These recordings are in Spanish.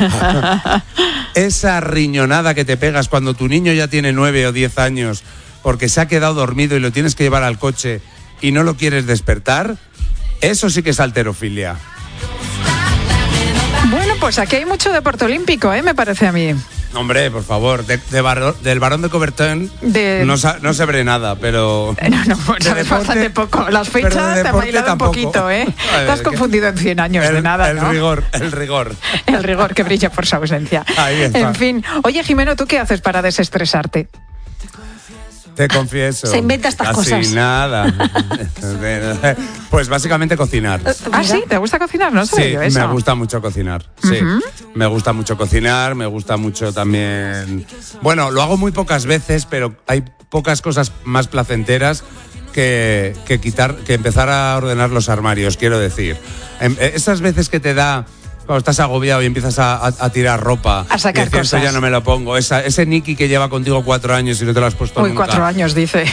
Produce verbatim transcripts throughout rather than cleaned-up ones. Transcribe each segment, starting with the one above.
Esa riñonada que te pegas cuando tu niño ya tiene nueve o diez años porque se ha quedado dormido y lo tienes que llevar al coche y no lo quieres despertar, eso sí que es halterofilia. Bueno, pues aquí hay mucho deporte olímpico, ¿eh? Me parece a mí. Hombre, por favor, de, de bar, del Barón de Coubertin de... no, no se ve nada, pero... No, no, pues sabes deporte, bastante poco. Las fechas te han bailado un poquito, ¿eh? Te has confundido en cien años el, de nada, el ¿no? El rigor, el rigor. El rigor que brilla por su ausencia. Ahí está. En fin. Oye, Jimeno, ¿tú qué haces para desestresarte? Te confieso. Se inventa estas casi cosas. Casi nada. Pues básicamente cocinar. ¿Ah, sí? ¿Te gusta cocinar? No sé sí, yo eso. me gusta mucho cocinar. Sí, uh-huh. Me gusta mucho cocinar, me gusta mucho también... Bueno, lo hago muy pocas veces, pero hay pocas cosas más placenteras que, que quitar, que empezar a ordenar los armarios, quiero decir. Esas veces que te da... Cuando estás agobiado y empiezas a, a, a tirar ropa, a sacar decir, cosas. Esto ya no me lo pongo. Esa, ese Nicky que lleva contigo cuatro años y no te lo has puesto Uy, nunca. Uy, cuatro años, dice.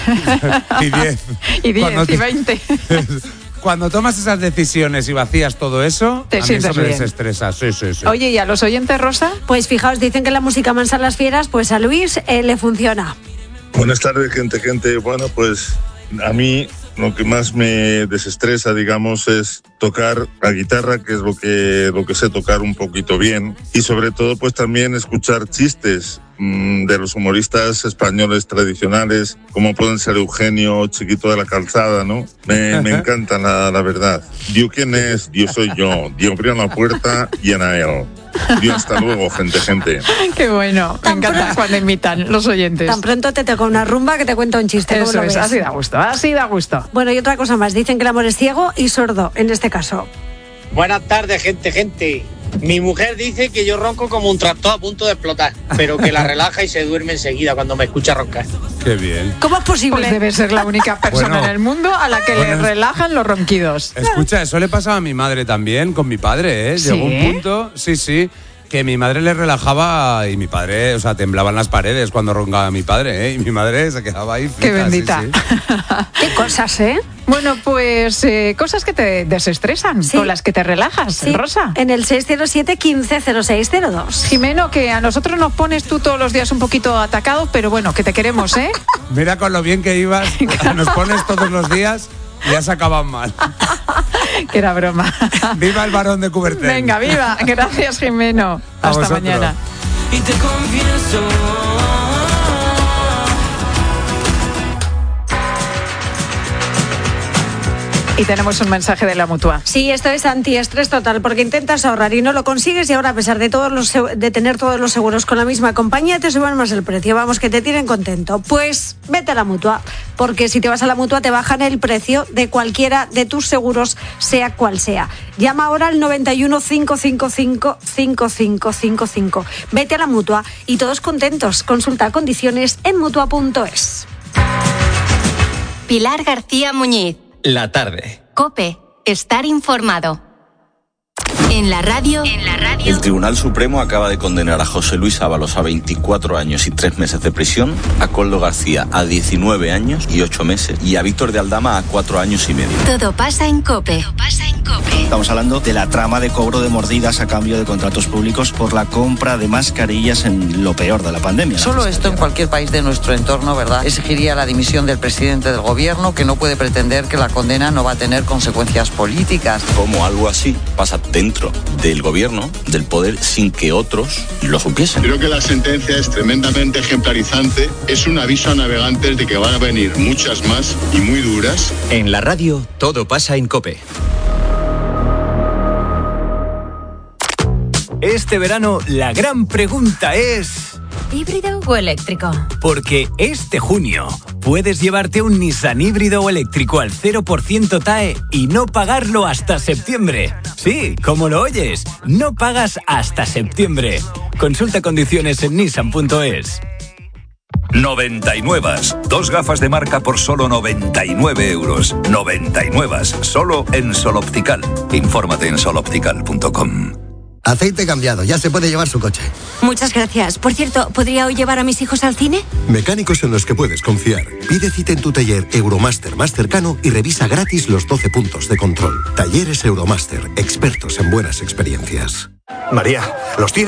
y diez. y diez, te, y veinte. Cuando tomas esas decisiones y vacías todo eso, te a mí eso me bien. desestresa. Sí, sí, sí. Oye, ¿y a los oyentes, Rosa? Pues fijaos, dicen que la música mansa a las fieras, pues a Luis eh, le funciona. Buenas tardes, gente, gente. Bueno, pues a mí... Lo que más me desestresa, digamos, es tocar la guitarra, que es lo que, lo que sé tocar un poquito bien. Y sobre todo, pues también escuchar chistes mmm, de los humoristas españoles tradicionales, como pueden ser Eugenio, Chiquito de la Calzada, ¿no? Me, me encantan, la, la verdad. Dios, ¿quién es? Dios soy yo. Dios abrió la puerta y en él. Dios, hasta luego, gente, gente. Qué bueno. Me encanta pronto, cuando invitan los oyentes. Tan pronto te toca una rumba que te cuenta un chiste. Eso ¿Cómo lo es, ves? así da gusto, así da gusto. Bueno, y otra cosa más. Dicen que el amor es ciego y sordo, en este caso. Buenas tardes, gente, gente. Mi mujer dice que yo ronco como un tractor a punto de explotar, pero que la relaja y se duerme enseguida cuando me escucha roncar. Qué bien. ¿Cómo es posible? Pues debe ser la única persona bueno, en el mundo a la que bueno, le relajan los ronquidos. Escucha, eso le pasaba a mi madre también, con mi padre, ¿eh? ¿Sí? Llegó un punto, sí, sí, que mi madre le relajaba y mi padre, o sea, temblaban las paredes cuando roncaba mi padre, ¿eh? Y mi madre se quedaba ahí frita. Qué bendita. Sí, sí. Qué cosas, ¿eh? Bueno, pues eh, cosas que te desestresan, sí. Con las que te relajas, sí. Rosa. En el seis cero siete, quince cero seis cero dos. Jimeno, que a nosotros nos pones tú todos los días un poquito atacados, pero bueno, que te queremos, ¿eh? Mira con lo bien que ibas, nos pones todos los días y ya se acaban mal. Que era broma. Viva el Barón de Coubertin. Venga, viva. Gracias, Jimeno. A Hasta vosotros. Mañana. Y te confieso. Y tenemos un mensaje de la Mutua. Sí, esto es antiestrés total, porque intentas ahorrar y no lo consigues y ahora, a pesar de todos los de tener todos los seguros con la misma compañía, te suben más el precio. Vamos, que te tienen contento. Pues vete a la Mutua, porque si te vas a la Mutua te bajan el precio de cualquiera de tus seguros, sea cual sea. Llama ahora al noventa y uno, cinco cinco cinco, cinco cinco cinco cinco. Vete a la Mutua y todos contentos. Consulta condiciones en mutua punto es. Pilar García Muñiz. La tarde. COPE. Estar informado. En la radio. En la radio. El Tribunal Supremo acaba de condenar a José Luis Ábalos a veinticuatro años y tres meses de prisión, a Koldo García a diecinueve años y ocho meses y a Víctor de Aldama a cuatro años y medio. Todo pasa en COPE. Todo pasa en COPE. Estamos hablando de la trama de cobro de mordidas a cambio de contratos públicos por la compra de mascarillas en lo peor de la pandemia. Solo esto en cualquier país de nuestro entorno, ¿verdad?, exigiría la dimisión del presidente del gobierno, que no puede pretender que la condena no va a tener consecuencias políticas. Como algo así pasa dentro del gobierno, del poder, sin que otros lo supiesen. Creo que la sentencia es tremendamente ejemplarizante. Es un aviso a navegantes de que van a venir muchas más y muy duras. En la radio, todo pasa en COPE. Este verano, la gran pregunta es... ¿híbrido o eléctrico? Porque este junio puedes llevarte un Nissan híbrido o eléctrico al cero por ciento T A E y no pagarlo hasta septiembre. Sí, como lo oyes, no pagas hasta septiembre. Consulta condiciones en nissan punto es. noventa y nueve. Dos gafas de marca por solo noventa y nueve euros. noventa y nueve. Solo en Sol Optical. Infórmate en sol optical punto com. Aceite cambiado, ya se puede llevar su coche. Muchas gracias. Por cierto, ¿podría hoy llevar a mis hijos al cine? Mecánicos en los que puedes confiar. Pide cita en tu taller Euromaster más cercano y revisa gratis los doce puntos de control. Talleres Euromaster, expertos en buenas experiencias. María, los tienes.